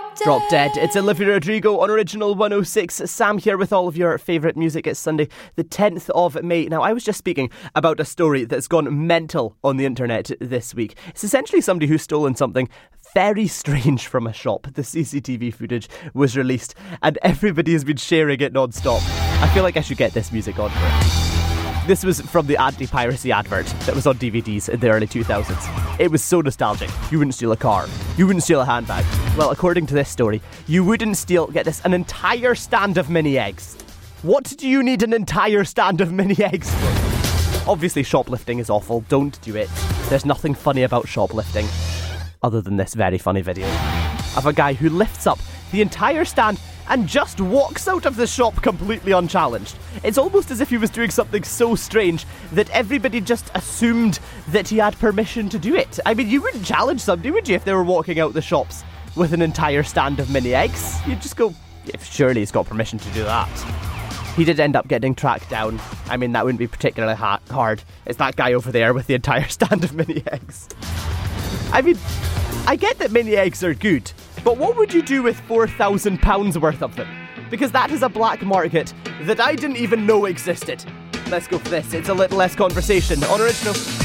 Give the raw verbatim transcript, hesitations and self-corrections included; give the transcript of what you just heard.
Drop Dead. It's Olivia Rodrigo on Original one oh six. Sam here with all of your favourite music. It's Sunday, the tenth of May. Now, I was just speaking about a story that's gone mental on the internet this week. It's essentially somebody who's stolen something very strange from a shop. The C C T V footage was released and everybody has been sharing it non-stop. I feel like I should get this music on for it. This was from the anti-piracy advert that was on D V Ds in the early two thousands. It was so nostalgic. You wouldn't steal a car. You wouldn't steal a handbag. Well, according to this story, you wouldn't steal, get this, an entire stand of mini eggs. What do you need an entire stand of mini eggs for? Obviously, shoplifting is awful. Don't do it. There's nothing funny about shoplifting other than this very funny video of a guy who lifts up the entire stand and just walks out of the shop completely unchallenged. It's almost as if he was doing something so strange that everybody just assumed that he had permission to do it. I mean, you wouldn't challenge somebody, would you, if they were walking out the shops with an entire stand of mini eggs? You'd just go, yeah, surely he's got permission to do that. He did end up getting tracked down. I mean, that wouldn't be particularly ha- hard. It's that guy over there with the entire stand of mini eggs. I mean, I get that mini eggs are good, but what would you do with four thousand pounds worth of them? Because that is a black market that I didn't even know existed. Let's go for this. It's a little less conversation on Original.